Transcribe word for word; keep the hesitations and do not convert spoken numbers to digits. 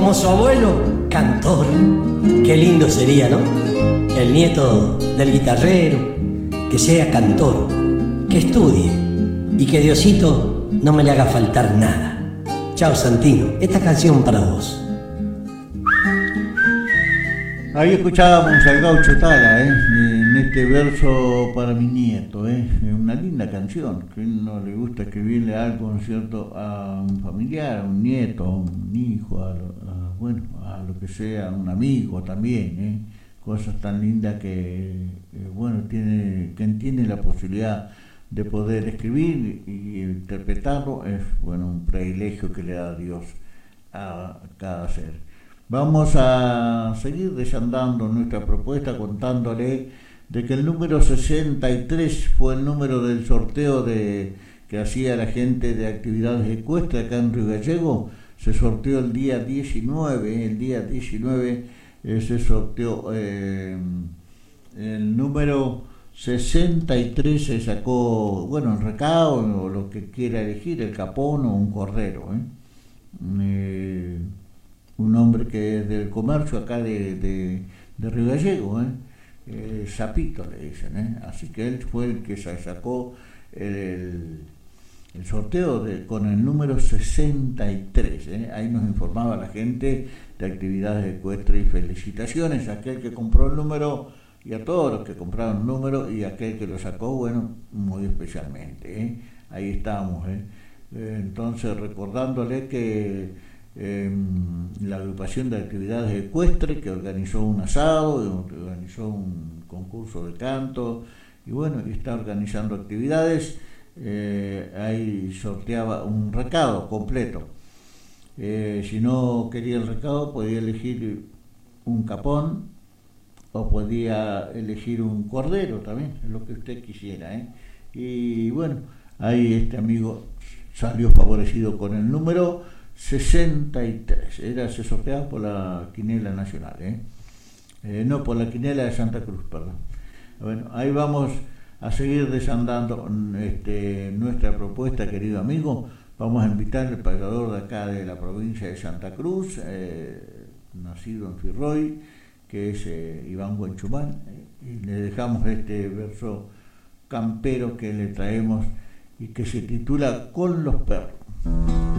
como su abuelo, cantor. Qué lindo sería, ¿no? El nieto del guitarrero, que sea cantor, que estudie y que Diosito no me le haga faltar nada. Chao, Santino, esta canción para vos. Ahí escuchábamos al Gaucho Tala, ¿eh? En este verso para mi nieto, ¿eh? Una linda canción. Que no le gusta escribirle algo, ¿no es cierto?, a un familiar, a un nieto, a un hijo, a, a, bueno, a lo que sea, a un amigo también, ¿eh? Cosas tan lindas que, eh, bueno, tiene, que entiende la posibilidad de poder escribir y interpretarlo. Es, bueno, un privilegio que le da Dios a cada ser. Vamos a seguir desandando nuestra propuesta contándole de que el número sesenta y tres fue el número del sorteo de, que hacía la gente de actividades ecuestres acá en Río Gallego. Se sorteó el día diecinueve, el día diecinueve eh, se sorteó eh, el número sesenta y tres, se sacó, bueno, el recado o lo que quiera elegir, el capón o un cordero, ¿eh? Eh, un hombre que es del comercio acá de, de, de Río Gallego, ¿eh? Eh, Zapito le dicen, ¿eh? Así que él fue el que sacó el, el, el sorteo de, con el número sesenta y tres, ¿eh? Ahí nos informaba la gente de actividades ecuestres y felicitaciones a aquel que compró el número y a todos los que compraron el número y a aquel que lo sacó, bueno, muy especialmente, ¿eh? Ahí estamos, ¿eh? Eh, entonces recordándole que Eh, la agrupación de actividades ecuestres que organizó un asado, que organizó un concurso de canto y bueno, y está organizando actividades. Eh, ahí sorteaba un recado completo. Eh, si no quería el recado, podía elegir un capón o podía elegir un cordero también, lo que usted quisiera, ¿eh? Y bueno, ahí este amigo salió favorecido con el número sesenta y tres, era, se sorteaba por la quiniela nacional, ¿eh? Eh, no, por la quiniela de Santa Cruz, perdón. Bueno, ahí vamos a seguir desandando este, nuestra propuesta, querido amigo. Vamos a invitar al pagador de acá de la provincia de Santa Cruz, eh, nacido en Firroy, que es eh, Iván Huenchumán, eh, y le dejamos este verso campero que le traemos y que se titula Con los perros.